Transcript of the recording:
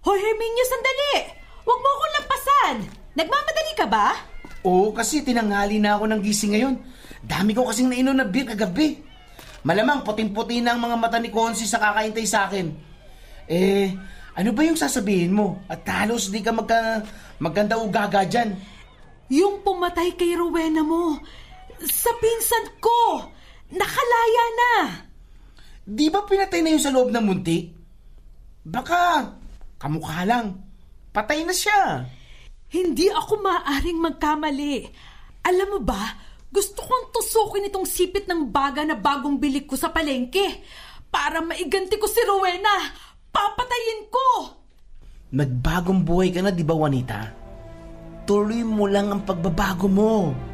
Hoy, Herminio, sandali! Huwag mo akong lampasan! Nagmamadali ka ba? Oo, kasi tinanghali na ako ng gising ngayon. Dami ko kasing nainom na beer kagabi. Malamang puting-puti na ang mga mata ni Consi sa kakaintay sa akin. Ano ba yung sasabihin mo? At halos di ka maganda ugaga dyan. Yung pumatay kay Rowena mo, sa pinsan ko, nakalaya na. Di ba pinatay na yung sa loob ng munti? Baka kamukha lang. Patay na siya. Hindi ako maaaring magkamali. Alam mo ba, gusto kong tusukin itong sipit ng baga na bagong bili ko sa palengke. Para maiganti ko si Rowena. Papatayin ko! Nagbagong buhay ka na, di ba, Juanita? Tuloy mo lang ang pagbabago mo.